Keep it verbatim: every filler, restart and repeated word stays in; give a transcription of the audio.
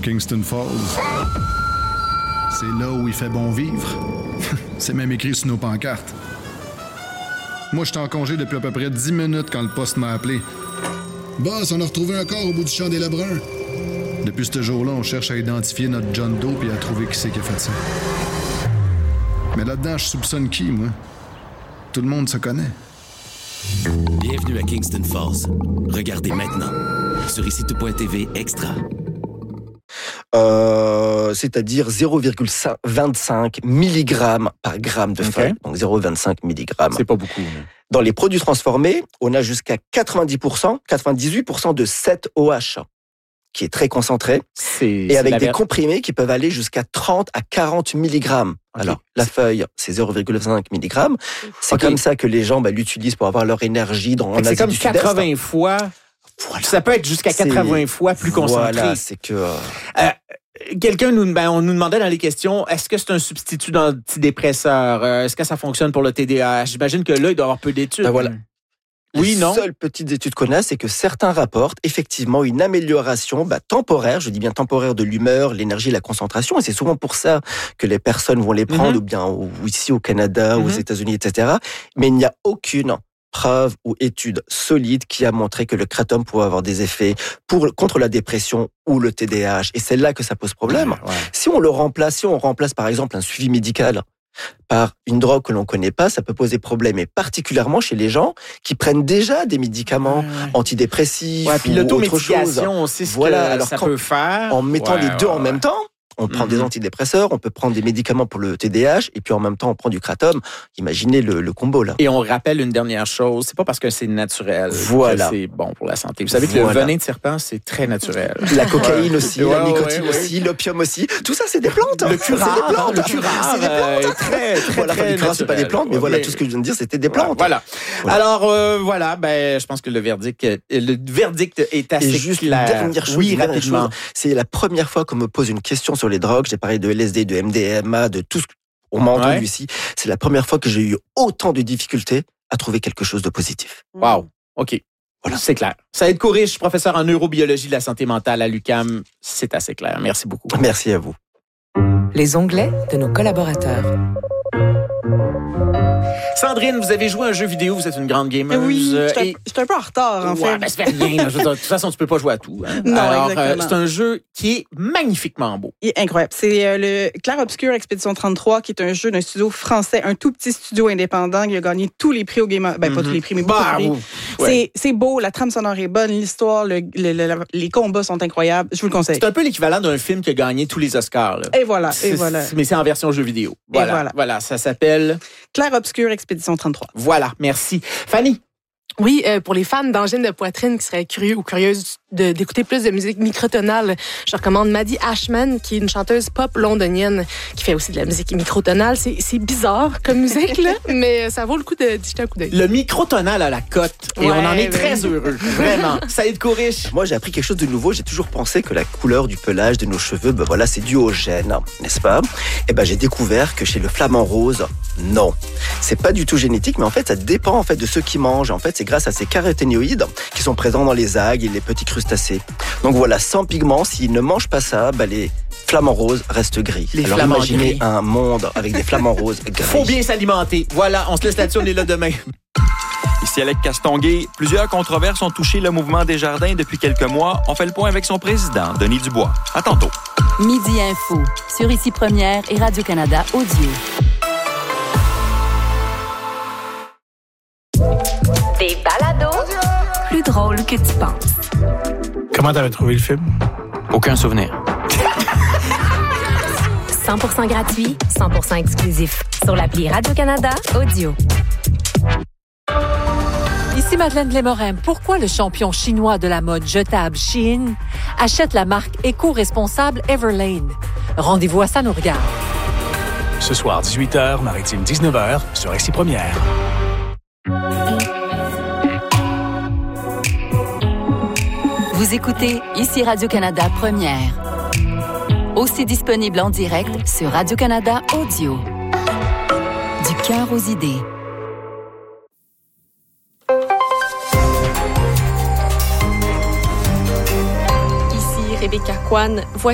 Kingston Falls. C'est là où il fait bon vivre. C'est même écrit sur nos pancartes. Moi, j'étais en congé depuis à peu près dix minutes quand le poste m'a appelé. Boss, on a retrouvé un corps au bout du champ des Lebrun. Depuis ce jour-là, on cherche à identifier notre John Doe et à trouver qui c'est qui a fait ça. Mais là-dedans, je soupçonne qui, moi? Tout le monde se connaît. Bienvenue à Kingston Falls. Regardez maintenant sur ici tout point t v Extra. Euh, c'est-à-dire zéro virgule vingt-cinq milligrammes par gramme de feuille. Okay. Donc zéro virgule vingt-cinq milligrammes. C'est pas beaucoup. Mais... Dans les produits transformés, on a jusqu'à quatre-vingt-dix pour cent, quatre-vingt-dix-huit pour cent de sept O H, qui est très concentré, c'est, et c'est avec des ver... comprimés qui peuvent aller jusqu'à trente à quarante milligrammes. Okay. Alors, la feuille, c'est zéro virgule vingt-cinq milligrammes. C'est okay. Comme ça que les gens bah, l'utilisent pour avoir leur énergie dans en Asie C'est comme du quatre-vingts Sud-Est. fois... Voilà. Ça peut être jusqu'à quatre-vingts c'est... fois plus concentré. Voilà, c'est que... Euh... Euh, quelqu'un nous, ben, on nous demandait dans les questions, est-ce que c'est un substitut d'antidépresseur? Euh, est-ce que ça fonctionne pour le T D A H? J'imagine que là, il doit y avoir peu d'études. Ben voilà. Oui, Les non? seules petites études qu'on a, c'est que certains rapportent effectivement une amélioration bah, temporaire, je dis bien temporaire, de l'humeur, l'énergie, la concentration. Et c'est souvent pour ça que les personnes vont les prendre, mm-hmm. ou bien ou ici au Canada, mm-hmm. aux États-Unis, et cetera. Mais il n'y a aucune preuve ou étude solide qui a montré que le kratom pouvait avoir des effets pour, contre la dépression ou le T D A H. Et c'est là que ça pose problème. Ouais, ouais. Si on le remplace, si on remplace par exemple un suivi médical par une drogue que l'on connaît pas, ça peut poser problème, et particulièrement chez les gens qui prennent déjà des médicaments ouais, ouais. antidépressifs ouais, puis ou autre chose. On sait ce voilà, que alors ça quand, peut faire. En mettant ouais, les deux ouais, en ouais. même temps, on prend mm-hmm. des antidépresseurs, on peut prendre des médicaments pour le T D A H, et puis en même temps, on prend du kratom. Imaginez le, le combo, là. Et on rappelle une dernière chose, c'est pas parce que c'est naturel voilà. que c'est bon pour la santé. Vous savez que voilà. le venin de serpent, c'est très naturel. La cocaïne aussi, ouais, la nicotine ouais, ouais. aussi, l'opium aussi. Tout ça, c'est des plantes. Le curare, c'est des plantes. Le curare, c'est des plantes. Euh, très, très, voilà, très le curare, c'est pas des plantes, mais voilà, tout ce que je viens de dire, c'était des plantes. Voilà. voilà. Alors, euh, voilà, ben, je pense que le verdict, le verdict est assez et juste clair. Une dernière chose, oui, une dernière rapidement. Chose, c'est la première fois qu'on me pose une question sur les drogues. J'ai parlé de L S D, de M D M A, de tout ce qu'on m'a entendu ouais. ici. C'est la première fois que j'ai eu autant de difficultés à trouver quelque chose de positif. Wow. OK. Voilà. C'est clair. Saïd Kourish, professeur en neurobiologie de la santé mentale à l'U Q A M. C'est assez clair. Merci beaucoup. Merci à vous. Les onglets de nos collaborateurs. Sandrine, vous avez joué à un jeu vidéo, vous êtes une grande gameuse. Oui, j'étais et... un peu en retard, en ouais, fait. Ben, ça fait rien. Là, je veux dire, de toute façon, tu peux pas jouer à tout. Hein. Non, Alors, exactement. Euh, c'est un jeu qui est magnifiquement beau. Il est incroyable. C'est euh, le Clair Obscur Expédition trente-trois, qui est un jeu d'un studio français, un tout petit studio indépendant qui a gagné tous les prix au Game Ben, mm-hmm. pas tous les prix, mais beaucoup bah, de prix. Ouais. C'est, c'est beau, la trame sonore est bonne, l'histoire, le, le, le, les combats sont incroyables. Je vous le conseille. C'est un peu l'équivalent d'un film qui a gagné tous les Oscars. Là. Et voilà, et voilà. Mais c'est en version jeu vidéo. Voilà, et voilà. Voilà, ça s'appelle... Clair Obscur Expédition trente-trois. Voilà, merci. Fanny? Oui, euh, pour les fans d'angines de poitrine qui seraient curieux ou curieuses de, d'écouter plus de musique microtonale, je recommande Maddie Ashman, qui est une chanteuse pop londonienne qui fait aussi de la musique microtonale. C'est, c'est bizarre comme musique, là, mais ça vaut le coup de, de jeter un coup d'œil. Le microtonal à la cote, et ouais, on en est ben... très heureux, vraiment. Saïd Kourish. Moi, j'ai appris quelque chose de nouveau. J'ai toujours pensé que la couleur du pelage de nos cheveux, ben voilà, c'est dû au gène, n'est-ce pas? Et ben, j'ai découvert que chez le flamand rose, non. C'est pas du tout génétique, mais en fait, ça dépend en fait de ceux qui mangent. En fait, c'est grâce à ces caroténoïdes qui sont présents dans les algues et les petits crustacés. Donc voilà, sans pigments, s'ils ne mangent pas ça, bah les flamants roses restent gris. Les Alors flamants imaginez gris. Un monde avec des flamants roses gris. Faut bien s'alimenter. Voilà, on se laisse là-dessus, on est là demain. Ici Alec Castonguay. Plusieurs controverses ont touché le mouvement Desjardins depuis quelques mois. On fait le point avec son président, Denis Dubois. À tantôt. Midi Info, sur Ici Première et Radio-Canada Audio. Des balados plus drôles que tu penses. Comment t'avais trouvé le film? Aucun souvenir. cent pour cent gratuit, cent pour cent exclusif. Sur l'appli Radio-Canada Audio. Ici Madeleine Lémorin. Pourquoi le champion chinois de la mode jetable Shein achète la marque éco-responsable Everlane? Rendez-vous à Ça nous regarde. Ce soir, dix-huit heures, Maritime dix-neuf heures, sur Ici Première. Vous écoutez Ici Radio-Canada Première. Aussi disponible en direct sur Radio-Canada Audio. Du cœur aux idées. Ici Rebecca Kwan. Voici